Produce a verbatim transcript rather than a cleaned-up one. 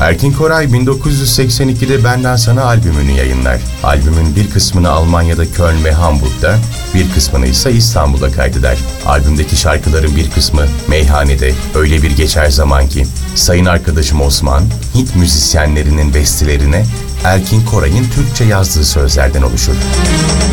Erkin Koray bin dokuz yüz seksen ikide Benden Sana albümünü yayınlar. Albümün bir kısmını Almanya'da Köln ve Hamburg'da, bir kısmını ise İstanbul'da kaydeder. Albümdeki şarkıların bir kısmı Meyhanede, Öyle Bir Geçer Zaman Ki, Sayın Arkadaşım Osman, Hint müzisyenlerinin bestelerine Erkin Koray'ın Türkçe yazdığı sözlerden oluşur.